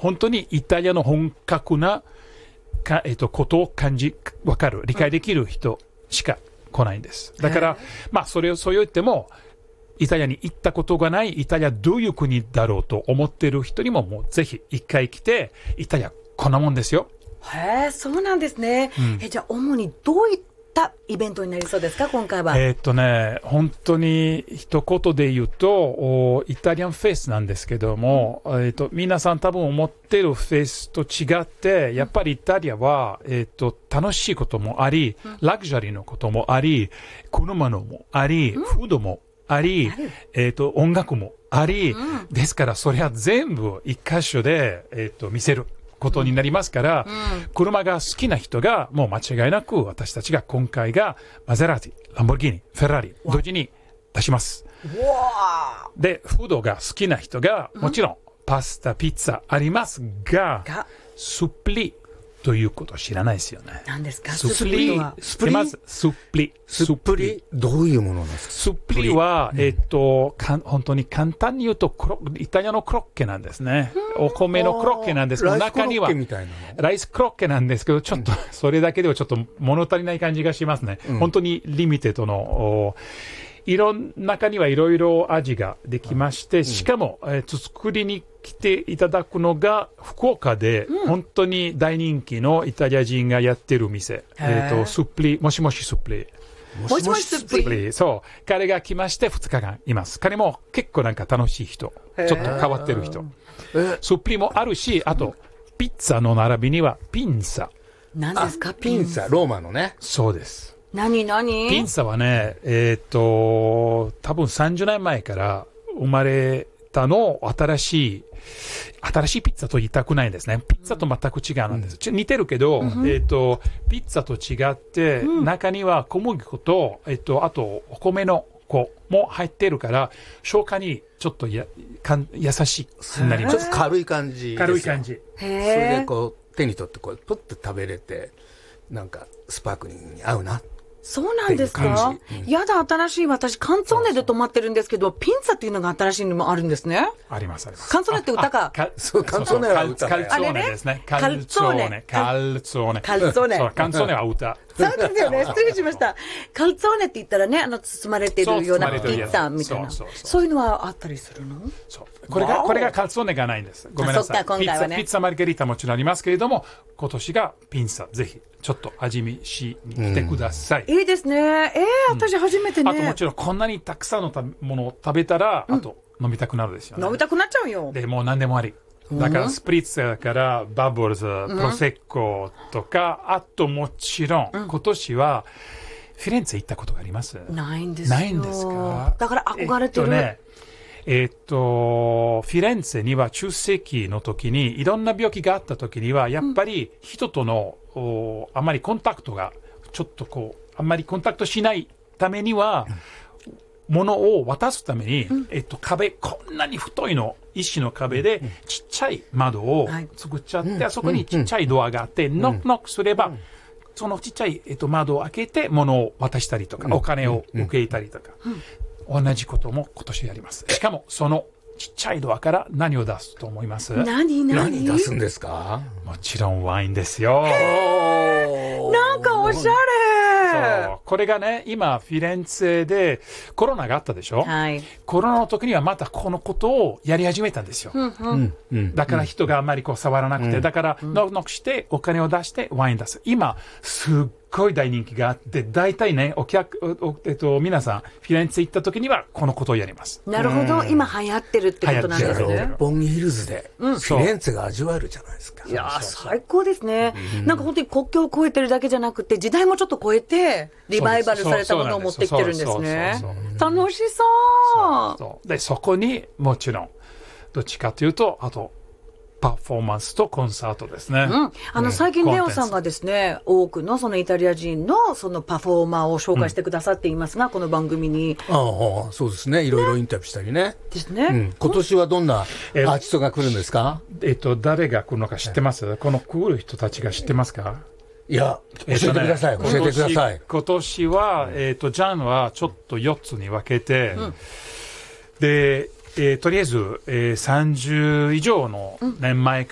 本当にイタリアの本格なことをわかる、理解できる人しか来ないんです。だから、そう言っても、イタリアに行ったことがない、イタリアどういう国だろうと思っている人にも、もうぜひ一回来て、イタリアこんなもんですよ。 へえ、そうなんですね。じゃあ、主にどういったイベントになりそうですか、今回は。 本当に一言で言うと、イタリアンフェスなんですけども、皆さん多分思ってるフェスと違って、やっぱりイタリアは、楽しいこともあり、ラグジュアリーのこともあり、車のもあり、フードもあり、音楽もあり、ですからそれは全部一箇所で、見せることになりますから、車が好きな人がもう間違いなく私たちが今回がマゼラティ、ランボルギーニ、フェラーリ同時に出します。で、フードが好きな人がもちろんパスタ、ピッツァありますが、スプリということを知らないですよね。 何ですか？ スプリはスプリどういうものなんですか？ スプリは、本当に簡単に言うとイタリアのクロッケなんですね。お米のクロッケなんですけど、中にはライスクロッケなんですけど、ちょっとそれだけではちょっと物足りない感じがしますね。本当にリミテッドの中にはいろいろ味ができまして、しかも、作りに来ていただくのが福岡で、本当に大人気のイタリア人がやってる店、スプリ、もしもしスプリ。 もしもしスプリ。 そう。彼が来まして2日間います。彼も結構なんか楽しい人。ちょっと変わってる人。スプリもあるし、あと、ピッツァの並びにはピンサ。 何ですか？ ピンサ、ローマのね。 そうです。 何ピンサはね、多分30年前から生まれたの新しいピッツァと言いたくないんですね。ピッツァと全く違うんです。似てるけど、ピッツァと違って、中には小麦粉と、あとお米の粉も入ってるから、消化にちょっと優しくなります。 ちょっと軽い感じ。 軽い感じ。 それでこう、手に取ってこう、プッと食べれて、なんかスパークリングに合うな。 そうなんですか？やだ、新しい。私、カンツォーネで止まってるんですけど、ピンツァっていうのが新しいのもあるんですね。 あります、あります。 カンツォーネって歌か。 そう、カンツォーネは歌。 カルツォーネですね。カルツォーネ。カルツォーネ。 カルツォーネ。 そう、カンツォーネは歌。 そうですよね。失礼しました。カルツォーネって言ったらね、包まれてるようなピッツァみたいな。そういうのはあったりするの？ そう。これがカルツォーネがないんです。ごめんなさい。 今回はね。 ピッツァマルゲリータもちろんありますけれども、今年がピンサ。ぜひ、ちょっと味見しに来てください。 いいですね。私初めてね。 あともちろん、こんなにたくさんのものを食べたら、あと飲みたくなるですよね。 飲みたくなっちゃうよ。 で、もう何でもあり。だから、スプリッツァからバブルズ、プロセッコとか、あともちろん、今年は、フィレンツェ行ったことがあります？ ないんですよ。 ないんですか？ だから憧れてる。 フィレンツェには中世紀の時に、いろんな病気があった時には、やっぱり人との、あまりコンタクトが、ちょっとこう、あんまりコンタクトしないためには、物を渡すために、壁、こんなに太いの、石の壁で、ちっちゃい窓を作っちゃって、あそこにちっちゃいドアがあって、ノックノックすれば、そのちっちゃい、窓を開けて、物を渡したりとか、お金を受け入れたりとか、同じことも今年やります。しかも、そのちっちゃいドアから何を出すと思います？ 何出すんですか？ もちろんワインですよ。 なんかおしゃれ。 そう。これがね、今、フィレンツェでコロナがあったでしょ？ はい。 コロナの時にはまたこのことをやり始めたんですよ。だから人があんまりこう触らなくて、だから、ノックノックしてお金を出してワイン出す。今、すっごい大人気があって、大体ね、皆さん、フィレンツェ行った時にはこのことをやります。 なるほど。今流行ってるってことなんですね。 六本木ヒルズで、フィレンツェが味わえるじゃないですか。 いやー、最高ですね。なんか本当に国境を越えてるだけじゃなくて、時代もちょっと越えて、リバイバルされたものを持ってきてるんですね。楽しそう。 で、そこにもちろん、どっちかというと、あと、パフォーマンスとコンサートですね。 最近レオさんがですね、多くのそのイタリア人のそのパフォーマーを紹介してくださっていますが、この番組に。 そうですね。いろいろインタビューしたりね。 ですね。 今年はどんなアーティストが来るんですか？ 誰が来るのか知ってます？この来る人たちが知ってますか？ いや、教えてください。教えてください。 今年は、ジャンはちょっと4つに分けて、で、とりあえず、30以上の年前